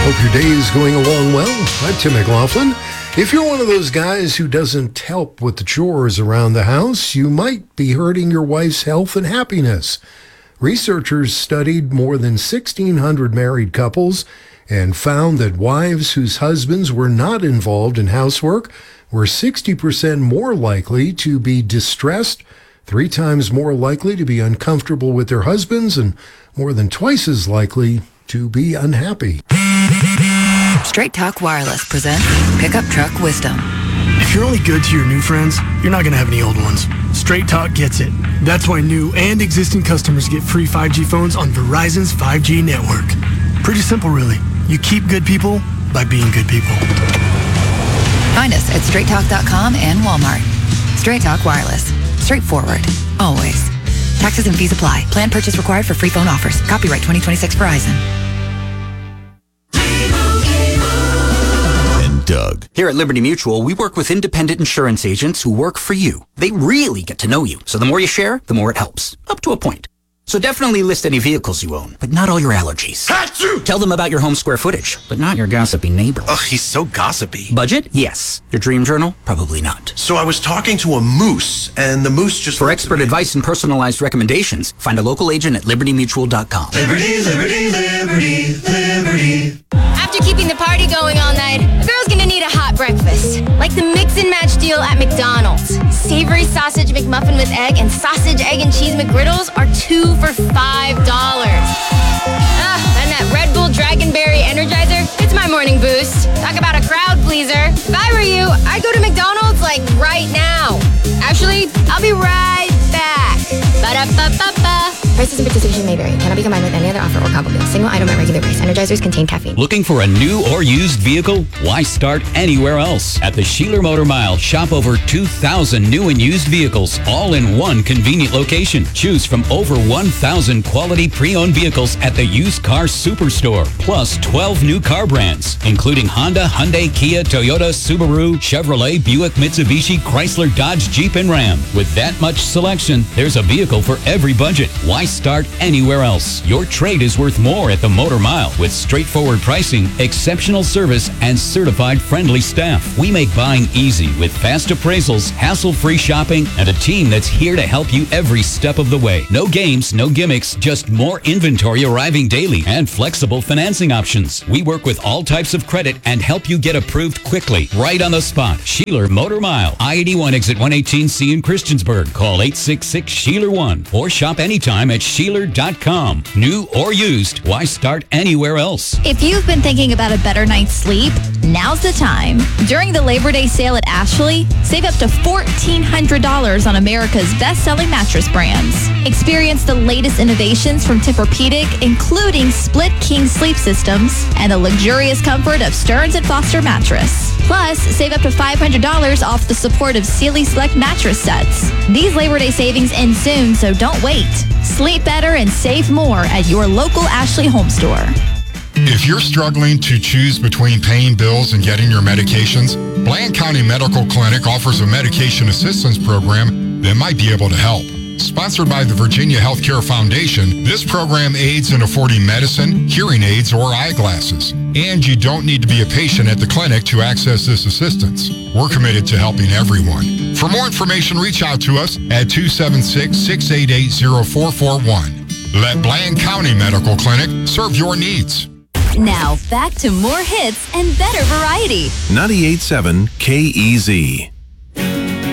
Hope your day is going along well. I'm Tim McLaughlin. If you're one of those guys who doesn't help with the chores around the house, you might be hurting your wife's health and happiness. Researchers studied more than 1,600 married couples and found that wives whose husbands were not involved in housework were 60% more likely to be distressed, 3 times more likely to be uncomfortable with their husbands, and more than twice as likely to be unhappy. Straight Talk Wireless presents Pickup Truck Wisdom. If you're only good to your new friends, you're not going to have any old ones. Straight Talk gets it. That's why new and existing customers get free 5G phones on Verizon's 5G network. Pretty simple, really. You keep good people by being good people. Find us at straighttalk.com and Walmart. Straight Talk Wireless. Straightforward. Always. Taxes and fees apply. Plan purchase required for free phone offers. Copyright 2026 Verizon. Doug. Here at Liberty Mutual, we work with independent insurance agents who work for you. They really get to know you, so the more you share, the more it helps. Up to a point. So definitely list any vehicles you own, but not all your allergies. Achoo! Tell them about your home square footage, but not your gossipy neighbor. Ugh, he's so gossipy. Budget? Yes. Your dream journal? Probably not. So I was talking to a moose, and the moose just... For expert advice and personalized recommendations, find a local agent at libertymutual.com. Liberty, liberty, liberty, liberty. After keeping the party going all night, a girl's gonna need a hot breakfast. Like the mix and match deal at McDonald's. Savory sausage McMuffin with egg and sausage, egg, and cheese McGriddles are 2 for $5. And that Red Bull Dragonberry Energizer, it's my morning boost. Talk about a crowd pleaser. If I were you, I'd go to McDonald's like right now. Actually, I'll be right back. Ba-da-ba-ba-ba. Prices and participation may vary. Cannot be combined with any other offer or combo meal. Single item at regular price. Energizers contain caffeine. Looking for a new or used vehicle? Why start anywhere else? At the Sheeler Motor Mile, shop over 2,000 new and used vehicles, all in one convenient location. Choose from over 1,000 quality pre-owned vehicles at the Used Car Superstore, plus 12 new car brands, including Honda, Hyundai, Kia, Toyota, Subaru, Chevrolet, Buick, Mitsubishi, Chrysler, Dodge, Jeep, and Ram. With that much selection, there's a vehicle for every budget. Why start anywhere else? Your trade is worth more at the Motor Mile with straightforward pricing, exceptional service, and certified friendly staff. We make buying easy with fast appraisals, hassle-free shopping, and a team that's here to help you every step of the way. No games, no gimmicks, just more inventory arriving daily and flexible financing options. We work with all types of credit and help you get approved quickly, right on the spot. Sheeler Motor Mile, I-81 exit 118C in Christiansburg. Call 866-SHEELER1 or shop anytime at Sheeler.com. New or used, why start anywhere else? If you've been thinking about a better night's sleep, now's the time. During the Labor Day sale at Ashley, save up to $1,400 on America's best-selling mattress brands. Experience the latest innovations from Tempur-Pedic, including split king sleep systems and the luxurious comfort of Stearns & Foster mattress. Plus, save up to $500 off the support of Sealy Select mattress sets. These Labor Day savings end soon, so don't wait. Sleep better and save more at your local Ashley home store. If you're struggling to choose between paying bills and getting your medications, Bland County Medical Clinic offers a medication assistance program that might be able to help. Sponsored by the Virginia Healthcare Foundation, this program aids in affording medicine, hearing aids, or eyeglasses. And you don't need to be a patient at the clinic to access this assistance. We're committed to helping everyone. For more information, reach out to us at 276-688-0441. Let Bland County Medical Clinic serve your needs. Now, back to more hits and better variety. 98.7 KEZ.